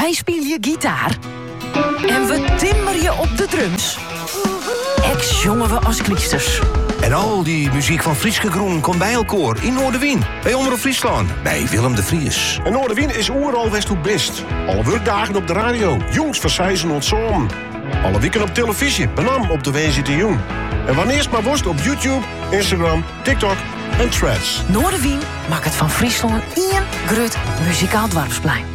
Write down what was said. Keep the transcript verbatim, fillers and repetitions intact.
Wij spelen je gitaar. En we timmeren je op de drums. Ex jongen we als kliesters. En al die muziek van Frieske Groen komt bij elkaar in Noorderwien. Bij Omroep Friesland. Bij Willem de Vries. En Noorderwien is oeral west hoe best. Alle werkdagen op de radio. Jongs van Sijzen ontzoom. Alle weken op televisie. Benam op de W Z T Jong. En wanneer maar worst op YouTube, Instagram, TikTok en Threads. Noorderwien maakt het van Friesland één groot muzikaal dwarfsplein.